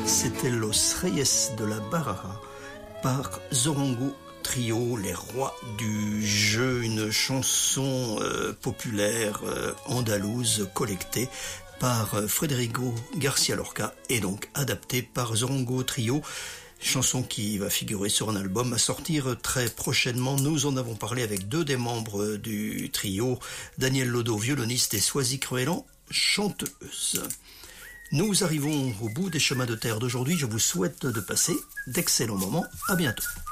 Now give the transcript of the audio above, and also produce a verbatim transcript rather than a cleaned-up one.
C'était Los Reyes de la Barara par Zorongo Trio, les rois du jeu, une chanson euh, populaire euh, andalouse collectée par euh, Federico García Lorca et donc adaptée par Zorongo Trio. Chanson qui va figurer sur un album à sortir très prochainement. Nous en avons parlé avec deux des membres du trio, Daniel Lodo, violoniste, et Swazi Cruelan, chanteuse. Nous arrivons au bout des chemins de terre d'aujourd'hui. Je vous souhaite de passer d'excellents moments. À bientôt.